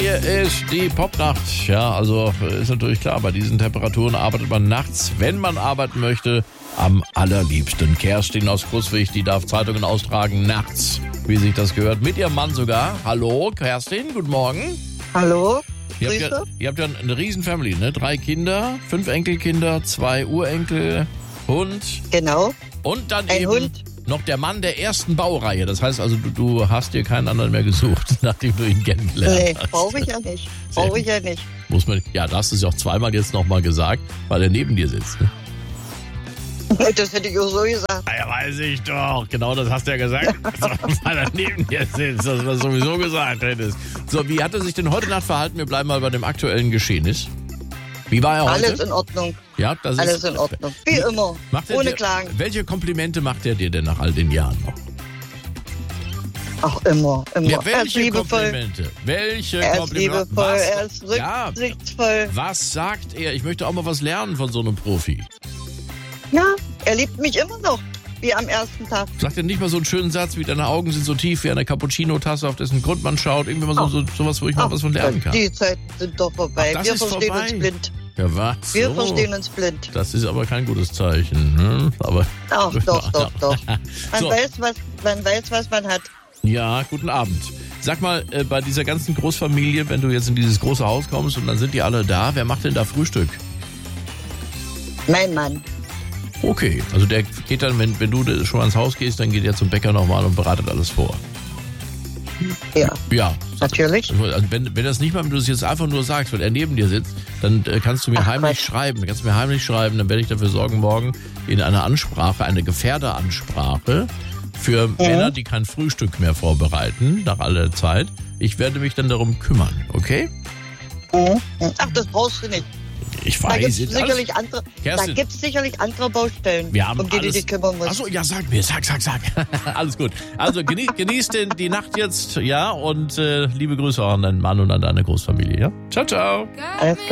Hier ist die Popnacht. Ja, also ist natürlich klar, bei diesen Temperaturen arbeitet man nachts, wenn man arbeiten möchte, am allerliebsten. Kerstin aus Großwig, die darf Zeitungen austragen nachts, wie sich das gehört, mit ihrem Mann sogar. Hallo, Kerstin, guten Morgen. Hallo, Ihr habt ja eine riesen Family, ne? 3 Kinder, 5 Enkelkinder, 2 Urenkel, Hund. Genau. Und dann Ein eben Hund. noch der Mann der ersten Baureihe. Das heißt also, du hast dir keinen anderen mehr gesucht, nachdem du ihn kennengelernt hast. Brauche ich ja nicht. Muss man, ja, da hast du es ja auch zweimal jetzt nochmal gesagt, weil er neben dir sitzt. Ne? Das hätte ich auch so gesagt. Ja, weiß ich doch. Genau das hast du ja gesagt, weil er neben dir sitzt, dass du das sowieso gesagt hättest. So, wie hat er sich denn heute Nacht verhalten? Wir bleiben mal bei dem aktuellen Geschehnis. Wie war er heute? Alles in Ordnung. Ja, das ist Alles in Ordnung. Wie immer. Ohne Klagen. Welche Komplimente macht er dir denn nach all den Jahren noch? Ach, immer. Ja, Er ist liebevoll. Komplimente? Welche Er ist Komplimente? liebevoll, Was? er ist rücksichtsvoll. Was sagt er? Ich möchte auch mal was lernen von so einem Profi. Ja, er liebt mich immer noch, wie am ersten Tag. Sagt er nicht mal so einen schönen Satz wie, deine Augen sind so tief wie eine Cappuccino-Tasse, auf dessen Grund man schaut? Irgendwie mal sowas, wo ich mal was von lernen kann. Die Zeiten sind doch vorbei. Ach, Wir verstehen uns blind. Ja, was? Wir verstehen uns blind. Das ist aber kein gutes Zeichen. Ne? Aber Ach, doch. Man So. weiß, was man hat. Ja, guten Abend. Sag mal, bei dieser ganzen Großfamilie, wenn du jetzt in dieses große Haus kommst und dann sind die alle da, wer macht denn da Frühstück? Mein Mann. Okay, also der geht dann, wenn du schon ans Haus gehst, dann geht er zum Bäcker nochmal und bereitet alles vor. Ja, Ja. natürlich. Also wenn das nicht mal, wenn du es jetzt einfach nur sagst, weil er neben dir sitzt, dann kannst du mir heimlich schreiben. Dann werde ich dafür sorgen, morgen in einer Ansprache, eine Gefährderansprache für Männer, die kein Frühstück mehr vorbereiten, nach aller Zeit. Ich werde mich dann darum kümmern, okay? Ach, das brauchst du nicht. Ich Da weiß. gibt es sicherlich andere Baustellen, Wir haben um die du dich kümmern musst. Achso, ja, sag mir, sag. Alles gut. Also genieß die Nacht jetzt, ja, und liebe Grüße auch an deinen Mann und an deine Großfamilie, ja? Ciao, ciao. Alles klar.